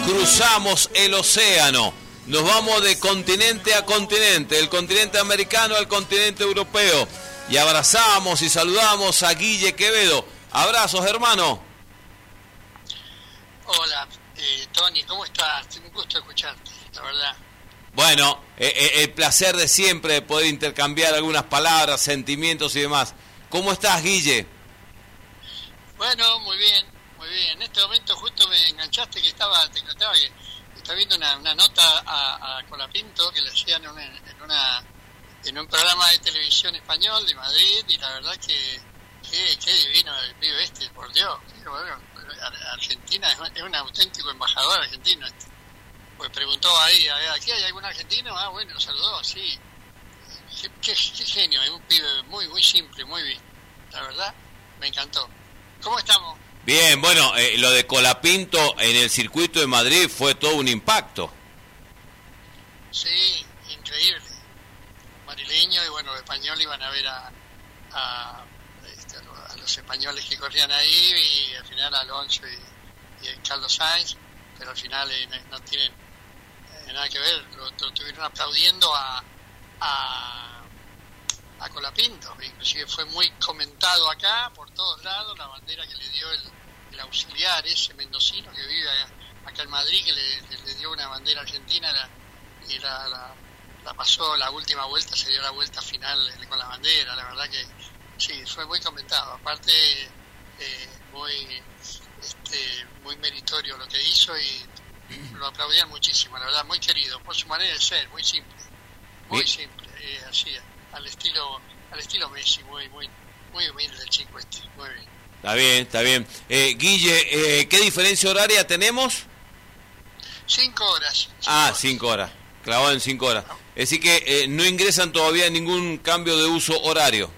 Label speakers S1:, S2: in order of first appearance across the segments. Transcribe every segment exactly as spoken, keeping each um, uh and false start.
S1: cruzamos el océano. Nos vamos de continente a continente, del continente americano al continente europeo. Y abrazamos y saludamos a Guille Quevedo. Abrazos, hermano.
S2: Hola, eh, Tony, ¿cómo estás? Un gusto escucharte, la verdad.
S1: Bueno, eh, eh, el placer de siempre de poder intercambiar algunas palabras, sentimientos y demás. ¿Cómo estás, Guille?
S2: Bueno, muy bien, muy bien. En este momento justo me enganchaste que estaba, te contaba que estaba viendo una, una nota a, a Colapinto que le hacían en, una, en, una, en un programa de televisión español de Madrid, y la verdad que qué, qué divino el pibe este, por Dios. Bueno, Argentina es un, es un auténtico embajador argentino este. Pues preguntó ahí, ¿aquí hay algún argentino? Ah, bueno, lo saludó, sí. Qué, qué, qué genio, es un pibe muy, muy simple, muy bien. La verdad, me encantó. ¿Cómo estamos?
S1: Bien, bueno, eh, lo de Colapinto en el circuito de Madrid fue todo un impacto.
S2: Sí, increíble. Madrileño y bueno, los españoles iban a ver a, a, este, a los españoles que corrían ahí, y al final Alonso y, y Carlos Sainz, pero al final eh, no tienen eh, nada que ver, lo, lo estuvieron aplaudiendo a, a, a Colapinto, inclusive fue muy comentado acá por todos lados la bandera que le dio el, el auxiliar ese mendocino que vive acá en Madrid, que le, le, le dio una bandera argentina la, y la, la, la pasó la última vuelta, se dio la vuelta final con la bandera. La verdad que sí, fue muy comentado, aparte eh, muy este, muy meritorio lo que hizo y lo aplaudían muchísimo, la verdad, muy querido por su manera de ser, muy simple, muy
S1: ¿Sí?
S2: simple, eh, así, al estilo al estilo Messi, muy muy muy humilde el chico este, muy bien.
S1: Está bien, está bien. Eh, Guille, eh, ¿qué diferencia horaria tenemos?
S2: Cinco horas. Cinco
S1: ah,
S2: horas.
S1: cinco horas, clavado en cinco horas. Es decir que eh, no ingresan todavía ningún cambio de uso horario.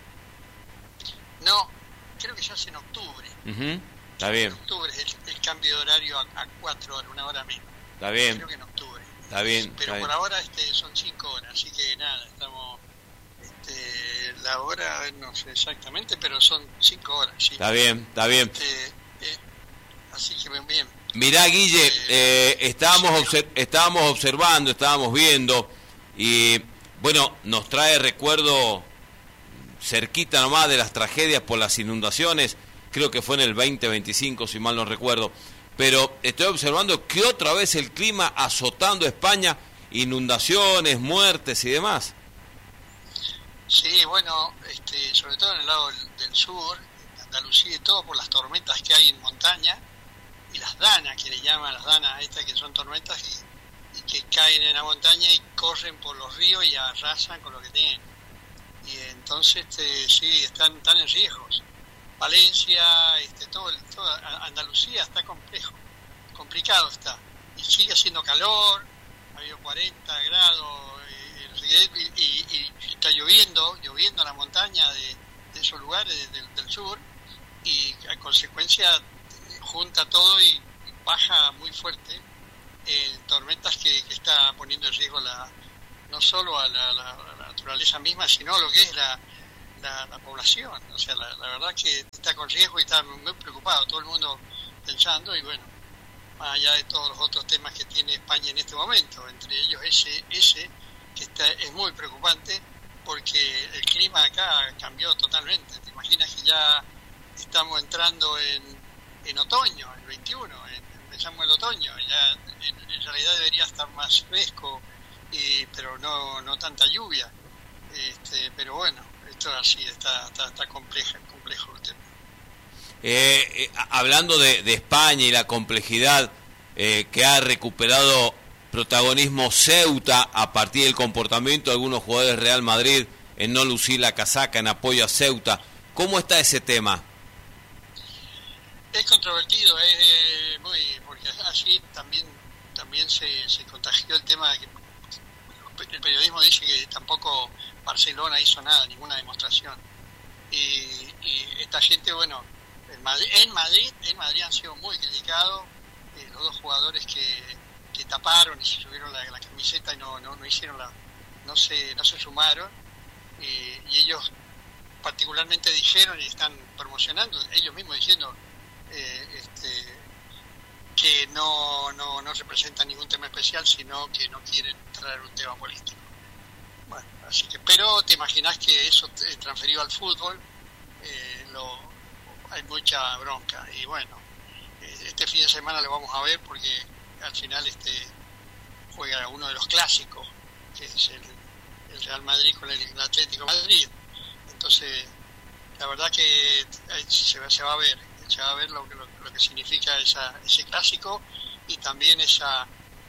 S2: No, creo que ya es en octubre.
S1: Uh-huh. Está bien.
S2: En octubre es el, el cambio de horario a, a cuatro horas, una hora menos.
S1: Está bien.
S2: Creo que en octubre.
S1: Está bien.
S2: Pero
S1: está
S2: por
S1: bien.
S2: ahora este, son cinco horas, así que nada, estamos... Este, la hora, no sé exactamente, pero son cinco horas. ¿Sí?
S1: Está bien, está bien.
S2: Este, eh, así que bien, bien.
S1: Mirá, Guille,
S2: Eh,
S1: eh, estábamos,
S2: sí,
S1: obser- estábamos observando, estábamos viendo, y bueno, nos trae recuerdo cerquita nomás de las tragedias por las inundaciones, creo que fue en el veinte veinticinco, si mal no recuerdo, pero estoy observando que otra vez el clima azotando España, inundaciones, muertes y demás.
S2: Sí, bueno, este, sobre todo en el lado del, del sur, Andalucía y todo, por las tormentas que hay en montaña, y las danas, que le llaman las danas estas, que son tormentas y, y que caen en la montaña y corren por los ríos y arrasan con lo que tienen. Y entonces este, sí, están, están en riesgos. Valencia, este, todo, el, toda Andalucía está complejo, complicado está. Y sigue haciendo calor, ha habido cuarenta grados, y, y, y, y está lloviendo, lloviendo en la montaña de, de esos lugares de, de, del sur, y a consecuencia junta todo y, y baja muy fuerte eh, tormentas que, que está poniendo en riesgo la, no solo a la, la, la naturaleza misma, sino lo que es la, la, la población. O sea, la, la verdad que está con riesgo y está muy preocupado, todo el mundo pensando, y bueno, más allá de todos los otros temas que tiene España en este momento, entre ellos ese, ese que está, es muy preocupante, porque el clima acá cambió totalmente. Te imaginas que ya estamos entrando en en otoño, el veintiuno, en, empezamos el otoño, ya en, en realidad debería estar más fresco, y, pero no no tanta lluvia, este, pero bueno, esto así está está, está compleja, complejo el tema.
S1: Eh, eh, hablando de, de España y la complejidad eh, que ha recuperado protagonismo Ceuta a partir del comportamiento de algunos jugadores de Real Madrid en no lucir la casaca en apoyo a Ceuta, ¿cómo está ese tema?
S2: Es controvertido, es eh, muy, porque así también también se, se contagió el tema de que el periodismo dice que tampoco Barcelona hizo nada, ninguna demostración, y, y esta gente, bueno, en Madrid, en Madrid, en Madrid han sido muy criticados eh, los dos jugadores que, que taparon y se subieron la, la camiseta y no, no, no hicieron la, no se no se sumaron, y, y ellos particularmente dijeron y están promocionando ellos mismos diciendo Eh, este, que no, no, no representan ningún tema especial, sino que no quieren traer un tema político. Bueno, así que, pero te imaginas que eso eh, transferido al fútbol, eh, lo, hay mucha bronca. Y bueno, eh, este fin de semana lo vamos a ver porque al final este juega uno de los clásicos, que es el, el Real Madrid con el, el Atlético de Madrid. Entonces, la verdad que se va, se va a ver, se va a ver lo, lo, lo que significa esa, ese clásico y también esa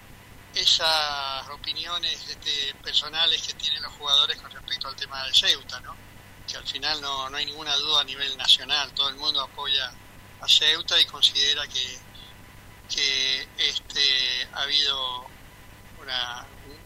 S2: esas opiniones este, personales que tienen los jugadores con respecto al tema de Ceuta, ¿no? Que al final no, no hay ninguna duda a nivel nacional, todo el mundo apoya a Ceuta y considera que, que este, ha habido una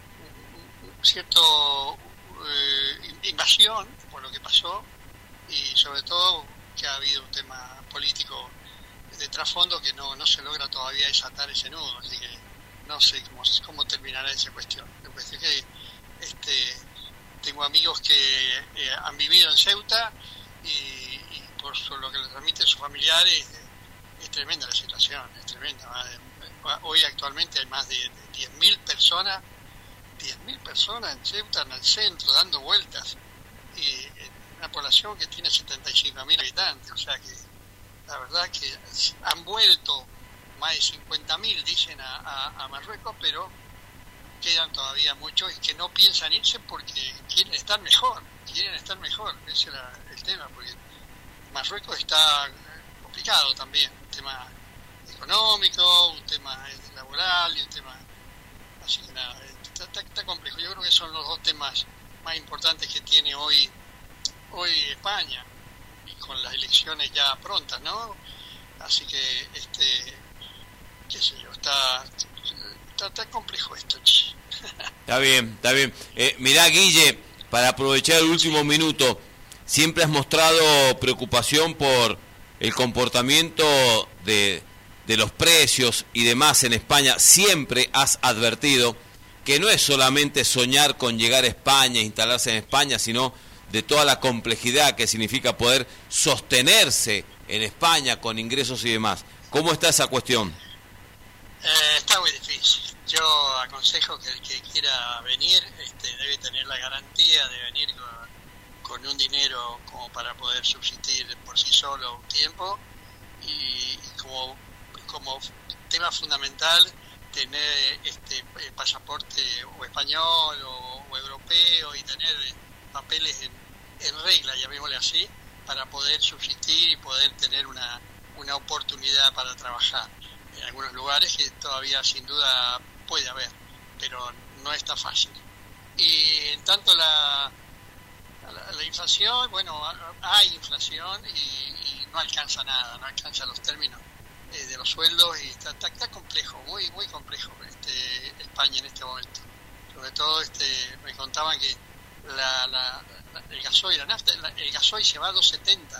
S2: un, un cierto eh, invasión por lo que pasó y sobre todo que ha habido un tema político de trasfondo que no, no se logra todavía desatar ese nudo, así que no sé cómo, cómo terminará esa cuestión. La cuestión es que este, tengo amigos que eh, han vivido en Ceuta y, y por lo que les transmiten sus familiares es tremenda la situación, es tremenda. Hoy actualmente hay más de diez mil personas, diez mil personas en Ceuta, en el centro, dando vueltas, y una población que tiene setenta y cinco mil habitantes, o sea que la verdad que han vuelto más de cincuenta mil, dicen, a, a, a Marruecos, pero quedan todavía muchos y que no piensan irse porque quieren estar mejor, quieren estar mejor, ese era el tema, porque Marruecos está complicado también, un tema económico, un tema laboral y un tema, así que nada, está, está, está complejo. Yo creo que son los dos temas más importantes que tiene hoy, hoy España, y con las elecciones ya prontas, ¿no? Así que, este, qué sé yo, está, está, está complejo esto.
S1: Está bien, está bien. Eh, mirá, Guille, para aprovechar el último minuto, siempre has mostrado preocupación por el comportamiento de, de los precios y demás en España. Siempre has advertido que no es solamente soñar con llegar a España, instalarse en España, sino de toda la complejidad que significa poder sostenerse en España con ingresos y demás. ¿Cómo está esa cuestión?
S2: Eh, está muy difícil. Yo aconsejo que el que quiera venir este, debe tener la garantía de venir con, con un dinero como para poder subsistir por sí solo un tiempo y, y como, como tema fundamental tener este pasaporte o español o, o europeo y tener papeles en, en regla, llamémosle así, para poder subsistir y poder tener una, una oportunidad para trabajar. En algunos lugares que todavía sin duda puede haber, pero no está fácil. Y en tanto la, la, la inflación, bueno, hay inflación y, y no alcanza nada, no alcanza los términos eh, de los sueldos y está, está, está complejo, muy muy complejo este, España en este momento. Sobre todo este, me contaban que la, la, la, el gasoil, la nafta, la, el gasoil se va a dos setenta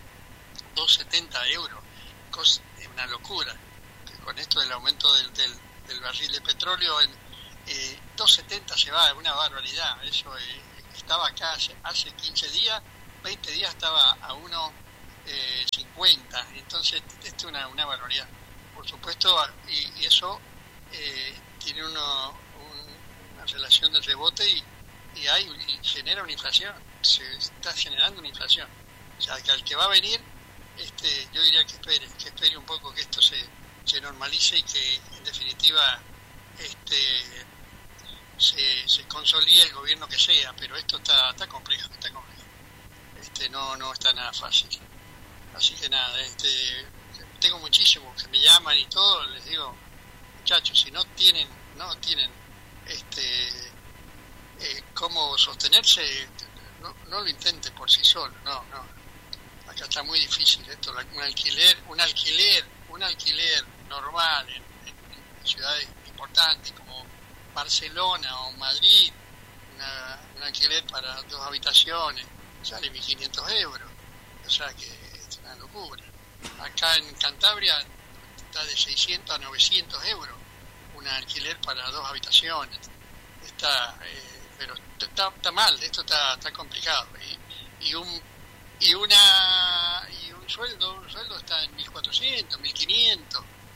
S2: euros, cosa, es una locura. Con esto del aumento del, del, del barril de petróleo, en eh, dos setenta se va, es una barbaridad. Eso eh, estaba acá hace, hace quince días, veinte días estaba a uno cincuenta, entonces esto es una, una barbaridad. Por supuesto, y, y eso eh, tiene uno, un, una relación de rebote y, y, hay, y genera una inflación, se está generando una inflación. O sea, que al que va a venir, este, yo diría que espere, que espere un poco que esto se se normalice y que en definitiva este se, se consolide el gobierno que sea, pero esto está está complejo, está complejo. Este no no está nada fácil. Así que nada, este tengo muchísimos que me llaman y todo, les digo, muchachos, si no tienen no tienen este eh, cómo sostenerse, no, no lo intenten por sí solos, no, no. Acá está muy difícil esto, un alquiler, un alquiler un alquiler normal en, en, en ciudades importantes como Barcelona o Madrid, una, un alquiler para dos habitaciones sale mil quinientos euros, o sea que es una locura. Acá en Cantabria está de seiscientos a novecientos euros un alquiler para dos habitaciones, está eh, pero está, está mal, esto está, está complicado y, y un y una y un sueldo un sueldo está en mil cuatrocientos, mil quinientos,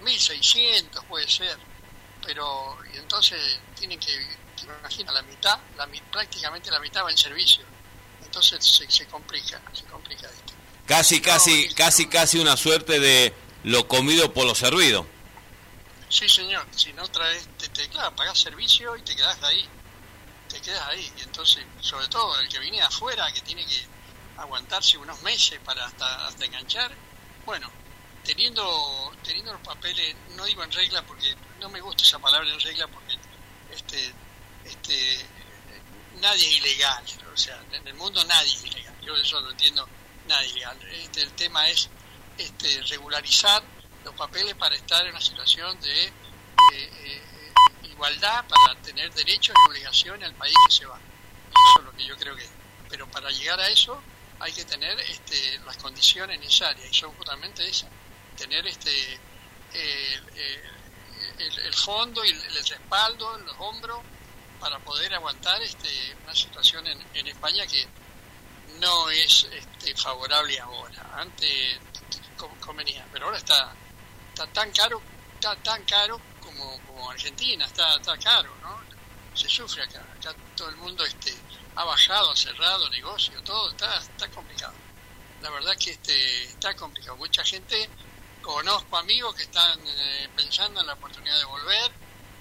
S2: mil seiscientos puede ser, pero y entonces tienen que, te imaginas, la mitad, la, prácticamente la mitad va en servicio, entonces se, se complica, se complica esto.
S1: Casi,
S2: No,
S1: casi,
S2: es-
S1: casi, casi una suerte de lo comido por lo servido.
S2: Sí, señor, si no traes, te, te claro, pagás servicio y te quedás ahí, te quedas ahí, y entonces, sobre todo el que viene de afuera, que tiene que aguantarse unos meses para hasta, hasta enganchar, bueno, teniendo teniendo los papeles, no digo en regla porque no me gusta esa palabra en regla, porque este este nadie es ilegal, o sea, en el mundo nadie es ilegal, yo eso lo entiendo, nadie es ilegal. Este, el tema es este regularizar los papeles para estar en una situación de eh, eh, igualdad, para tener derechos y obligaciones al país que se va. Eso es lo que yo creo que, pero para llegar a eso hay que tener este, las condiciones necesarias, y son justamente esas, tener este eh, eh, el, el fondo y el, el respaldo en los hombros para poder aguantar este, una situación en, en España que no es este, favorable ahora. Antes convenía, pero ahora está está tan caro, está tan caro como, como Argentina, está, está caro, ¿no? Se sufre acá, acá todo el mundo este ha bajado, ha cerrado negocio, todo está, está complicado. La verdad que este está complicado. Mucha gente, conozco amigos que están eh, pensando en la oportunidad de volver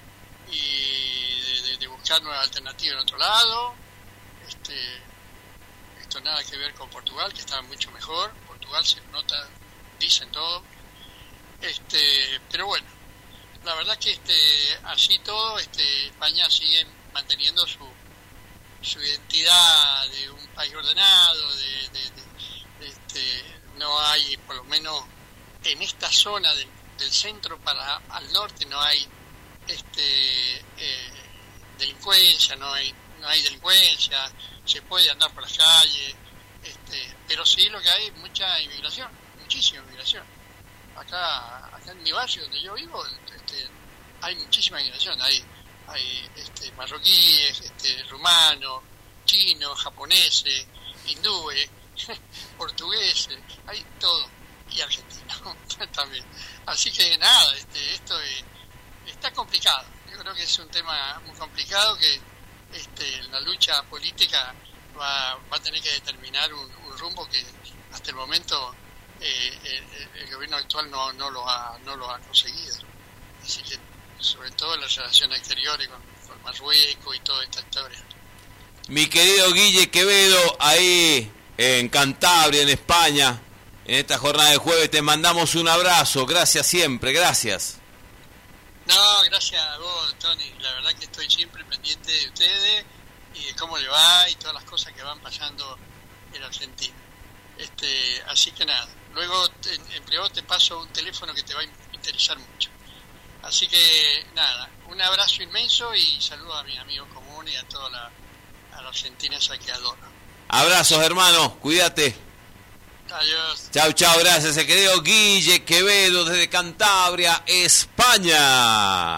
S2: y de, de, de buscar nuevas alternativas en otro lado. Este, esto nada que ver con Portugal, que está mucho mejor. Portugal se nota, dicen todo. Este, pero bueno, la verdad que este así todo, este España sigue manteniendo su su identidad de un país ordenado, de, de, de, de este, no hay, por lo menos en esta zona del, del centro para al norte no hay este eh, delincuencia, no hay no hay delincuencia, se puede andar por las calles, este, pero sí lo que hay es mucha inmigración, muchísima inmigración. Acá, acá en mi barrio donde yo vivo, este, hay muchísima inmigración, hay hay este, marroquíes, este, rumanos, chinos, japoneses, hindúes, portugueses, hay todo, y argentinos también. Así que nada, este, esto es, está complicado. Yo creo que es un tema muy complicado que este, la lucha política va, va a tener que determinar un, un rumbo que hasta el momento eh, el, el gobierno actual no, no lo ha, no lo ha conseguido. Así que sobre todo en las relaciones exteriores con, con Marruecos y toda esta historia.
S1: Mi querido Guille Quevedo, ahí en Cantabria, en España, en esta jornada de jueves, te mandamos un abrazo, gracias siempre, gracias.
S2: No, gracias a vos, Tony, la verdad que estoy siempre pendiente de ustedes y de cómo le va y todas las cosas que van pasando en Argentina. Este, así que nada, luego en, en privado te paso un teléfono que te va a interesar mucho. Así que nada, un abrazo inmenso y saludo a mis amigos comunes y a toda la, a la Argentina esa que adoro.
S1: Abrazos, hermano, cuídate.
S2: Adiós.
S1: Chau, chau, gracias. El querido Guille Quevedo desde Cantabria, España.